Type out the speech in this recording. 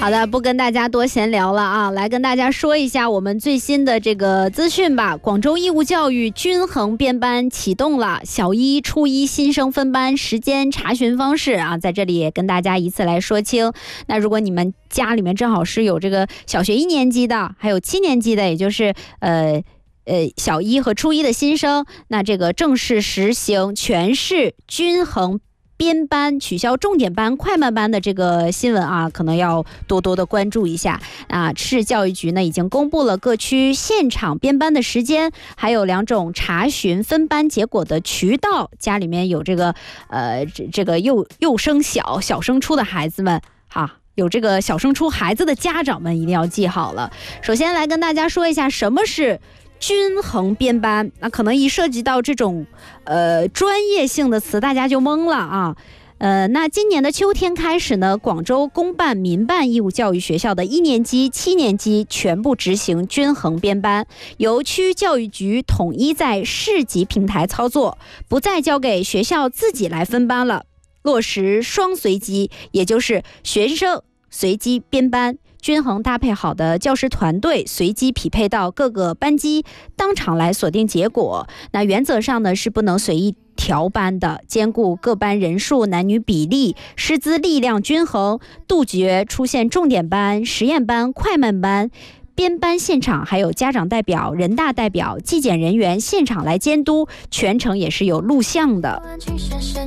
好的，不跟大家多闲聊了啊，来跟大家说一下我们最新的这个资讯吧。广州义务教育均衡编班启动了，小一、初一新生分班时间查询方式啊，在这里也跟大家一次来说清。那如果你们家里面正好是有这个小学1年级的，还有7年级的，也就是小一和初一的新生，那这个正式实行全市均衡编班，取消重点班、快慢班的这个新闻啊，可能要多多的关注一下啊。市教育局呢已经公布了各区现场编班的时间，还有2种查询分班结果的渠道。家里面有这个幼升小、小升初的孩子们哈。有这个小升初孩子的家长们一定要记好了。首先来跟大家说一下什么是均衡编班，那可能一涉及到这种专业性的词，大家就懵了啊。那今年的秋天开始呢，广州公办、民办义务教育学校的1年级、7年级全部执行均衡编班，由区教育局统一在市级平台操作，不再交给学校自己来分班了。落实双随机，也就是学生随机编班，均衡搭配好的教师团队随机匹配到各个班级，当场来锁定结果。那原则上呢是不能随意调班的，兼顾各班人数、男女比例、师资力量均衡，杜绝出现重点班、实验班、快慢班。编班现场还有家长代表、人大代表、纪检人员现场来监督，全程也是有录像的。